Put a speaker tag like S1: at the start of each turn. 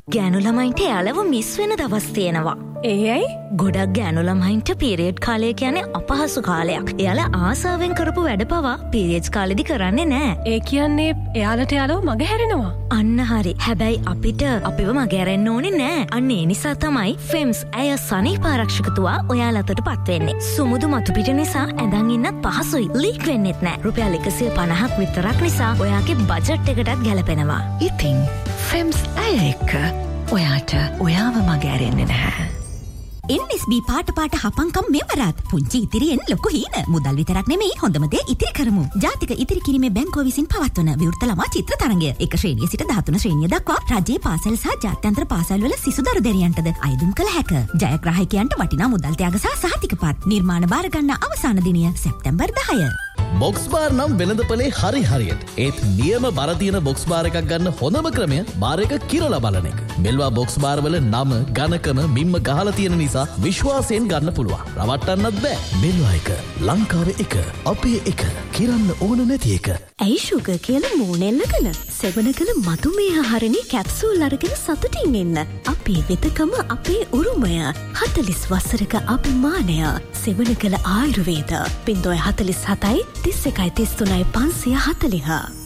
S1: ගෑනු ළමයින්ට එයාලව මිස් වෙන දවස් තියෙනවා.
S2: ඒයි
S1: ගොඩක් ගෑනු ළමයින්ට පීරියඩ් කාලය කියන්නේ අපහසු කාලයක්. එයාලා ආසාවෙන් කරපු වැඩ පවා පීරියඩ්ස් කාලෙදි කරන්නේ නෑ.
S2: ඒ කියන්නේ එයාලට යාලව මග හැරෙනවා.
S1: අන්න හරි. හැබැයි අපිට අපිව මගහැරෙන්න ඕනේ නෑ. අන්න ඒ නිසා තමයි ෆෙම්ස් ඇය සනීප ආරක්ෂකතුවා ඔයාලටට පත් වෙන්නේ. සුමුදු මතු පිට නිසා ඇඳන් ඉන්නත් පහසුයි. ලීක් වෙන්නෙත් නෑ. රුපියල් 150ක් විතරක් නිසා ඔයාගේ බජට් එකටත් ගැලපෙනවා.
S3: ඉතින් ෆෙම්ස් ඇය එක්ක ඔයාට ඔයාව මගහැරෙන්නේ නැහැ.
S4: NSB පාට හපංකම් මෙවරත් පුංචි ඉතිරියෙන් ලොකු හීන මුදල් විතරක් නෙමෙයි හොඳම දේ ඉතිරි කරමු. ජාතික ඉතිරි කිරීමේ බැංකුව විසින් පවත්වන විවෘත ළමා චිත්‍ර තරඟය 1 ශ්‍රේණිය සිට 13 ශ්‍රේණිය දක්වා රජයේ පාසල් සහ ජාත්‍යන්තර පාසල් වල සිසු දරු දැරියන්ටද අයදුම් කළ හැක. ජයග්‍රාහකයන්ට වටිනා මුදල් ත්‍යාග සහ සහතිකපත්. නිර්මාණ බාර ගන්න අවසාන දිනය සැප්තැම්බර් 10.
S5: බොක්ස් බාර් නම් වෙළඳපොලේ හරියට. ඒත් නියම බර තියෙන බොක්ස් බාර් එකක් ගන්න හොඳම ක්‍රමය බාර් එක කිරලා බලන එක. මෙල්වා බොක්ස් බාර් වල නම, ඝනකම, මිම්ම ගහලා තියෙන නිසා විශ්වාසයෙන් ගන්න පුළුවන්. රවට්ටන්නත් බෑ. මෙල්වා එක ලංකාවේ එක අපේ එක කිරන්න ඕන නැති එක.
S2: ඇයි ෂුගර් කියලා මූණෙල්ලගෙන සෙවණකල මధుමේහ හරණි කැප්සූල් අරගෙන සතුටින් ඉන්න. අපේ වෙතකම අපේ උරුමය. 40 වසරක අභිමානය. සෙවණකල ආයුර්වේද 047 31 33 540.